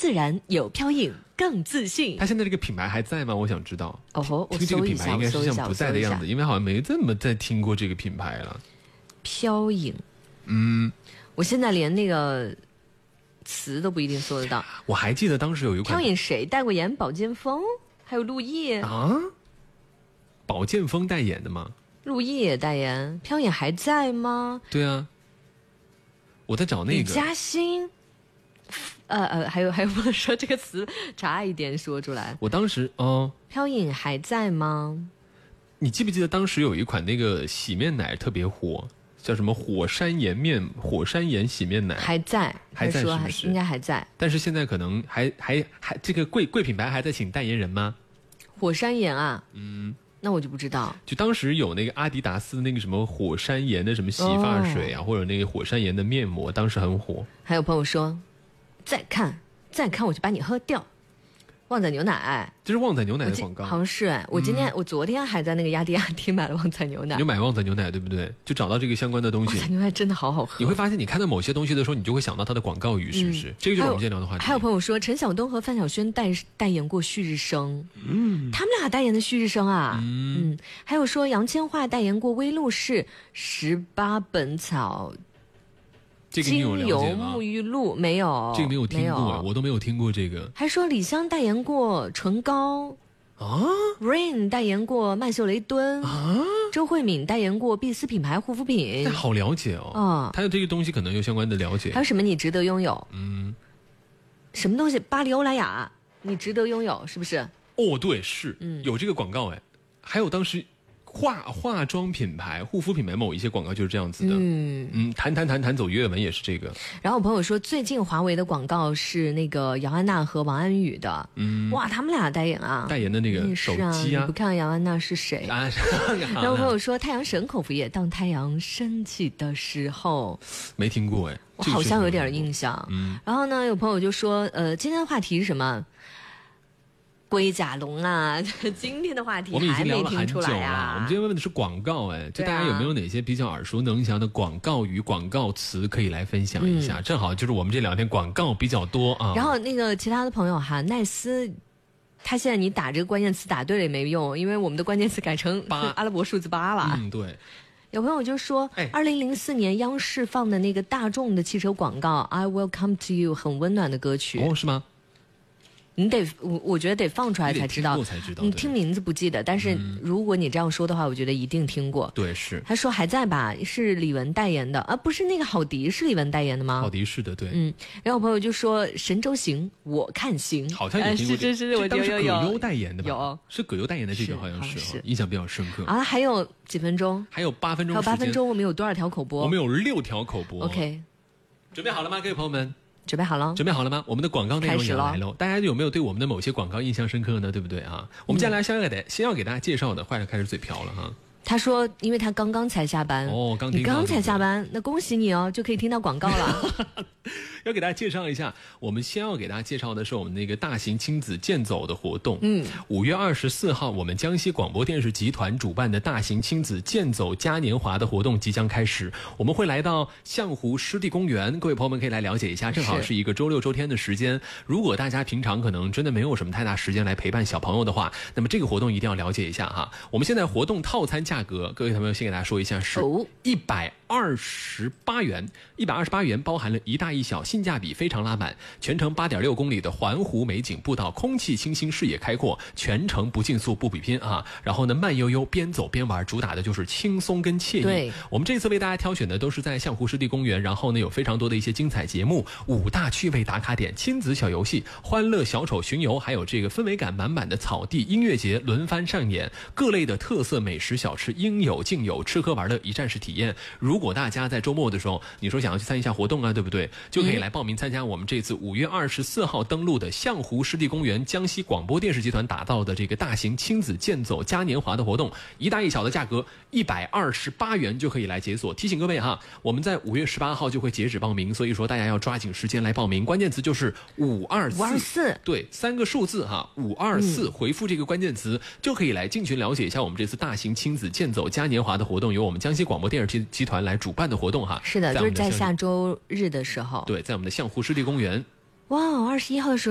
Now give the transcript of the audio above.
自然，有飘影更自信。 他现在这个品牌还在吗？我想知道。 哦，我听这个搜一下， 品牌应该是像不在的样子，因为好像没这么再听过这个品牌了。 飘影，我现在连那个词都不一定搜得到。 我还记得当时有一款飘影谁代过言？宝剑锋，还有陆毅啊，宝剑锋代言的吗？ 陆毅也代言。飘影还在吗？ 对啊，我在找那个李嘉欣。还有不能说这个词差一点说出来。 我当时飘影还在吗？ 你记不记得当时有一款那个洗面奶特别火，叫什么火山岩洗面奶？ 还在是不是？ 应该还在。 但是现在可能还这个贵品牌还在请代言人吗？ 火山岩啊，那我就不知道。 就当时有那个阿迪达斯的那个什么火山岩的什么洗发水啊，或者那个火山岩的面膜，当时很火。 还有朋友说，再看我就把你喝掉。旺仔牛奶， 这是旺仔牛奶的广告， 好像是我昨天还在那个雅迪买了旺仔牛奶。 你就买旺仔牛奶对不对？就找到这个相关的东西。 旺仔牛奶真的好好喝。 你会发现，你看到某些东西的时候，你就会想到它的广告语，是不是？这个就是我们今天聊的话题。 还有朋友说，陈晓东和范晓萱代言过旭日升，他们俩代言的旭日升啊，还有说杨千嬅代言过威露士18本草。 这个你有了解吗？ 沐浴露没有？ 这个没有听过，我都没有听过这个。 还说李湘代言过唇膏啊 ，Rain 代言过曼秀雷敦啊，周慧敏代言过碧丝品牌护肤品。 那好了解哦。他的这个东西可能有相关的了解。 还有什么你值得拥有？什么东西？巴黎欧莱雅，你值得拥有，是不是？ 哦，对，是，有这个广告哎。还有当时。化妆品牌、护肤品牌某一些广告就是这样子的。弹走鱼尾纹也是这个。 然后我朋友说，最近华为的广告是那个姚安娜和王安宇的。哇，他们俩代言啊！ 代言的那个手机啊， 你不看姚安娜是谁？然后朋友说，太阳神口服液，当太阳升起的时候， 没听过哎， 我好像有点印象。然后呢，有朋友就说，今天的话题是什么？龟甲龙啊，今天的话题我们已经聊了很久了。 我们今天问的是广告，哎，就大家有没有哪些比较耳熟能详的广告语、广告词可以来分享一下？正好就是我们这2天广告比较多啊。 然后那个其他的朋友哈，奈斯，他现在你打这个关键词打对了也没用，因为我们的关键词改成阿拉伯数字8了。 对。 有朋友就说，2004年央视放的那个大众的汽车广告 "I Will Come to You" 很温暖的歌曲。 哦，是吗？ 你得，我觉得得放出来才知道。你听名字不记得，但是如果你这样说的话，我觉得一定听过。 对，是。 他说还在吧？是李玟代言的啊，不是那个郝迪是李玟代言的吗？ 郝迪是的，对。 然后我朋友就说神州行，我看行， 好像也听过。 是，我觉得有。葛优代言的吧？ 有， 是葛优代言的这个，好像是，印象比较深刻。 啊，还有几分钟？ 还有8分钟。 还有8分钟，我们有多少条口播？ 我们有6条口播。 OK， 准备好了吗，各位朋友们？ 准备好了吗？ 我们的广告内容也来了。大家有没有对我们的某些广告印象深刻呢？对不对啊？我们接下来先要给大家介绍的，坏了开始嘴瓢了哈。 他说，因为他刚刚才下班你刚才下班，那恭喜你哦，就可以听到广告了。 要给大家介绍一下，我们先要给大家介绍的是我们那个大型亲子健走的活动。5月24号，我们江西广播电视集团主办的大型亲子健走嘉年华的活动即将开始。我们会来到象湖湿地公园，各位朋友们可以来了解一下，正好是一个周6周天的时间。如果大家平常可能真的没有什么太大时间来陪伴小朋友的话，那么这个活动一定要了解一下哈。我们现在活动套餐价格，各位朋友先给大家说一下，是128元，128元包含了一大一小，性价比非常拉满。全程8.6公里的环湖美景步道，空气清新，视野开阔，全程不竞速不比拼啊。然后呢，慢悠悠边走边玩，主打的就是轻松跟惬意。 对， 我们这次为大家挑选的都是在象湖湿地公园，然后呢有非常多的一些精彩节目，5大趣味打卡点，亲子小游戏，欢乐小丑巡游，还有这个氛围感满满的草地音乐节轮番上演，各类的特色美食小吃应有尽有，吃喝玩乐一站式体验。如果大家在周末的时候，你说想要去参与一下活动啊，对不对？就可以来报名参加我们这次5月24号登陆的象湖湿地公园江西广播电视集团打造的这个大型亲子健走嘉年华的活动，一大一小的价格128元就可以来解锁。提醒各位哈，我们在5月18号就会截止报名，所以说大家要抓紧时间来报名。关键词就是524，对，3个数字哈，524，回复这个关键词就可以来进群了解一下我们这次大型亲子健走嘉年华的活动，由我们江西广播电视集团来主办的活动哈。 是的，就是在下周日的时候。 对，在我们的象湖湿地公园。 哇，21号的时候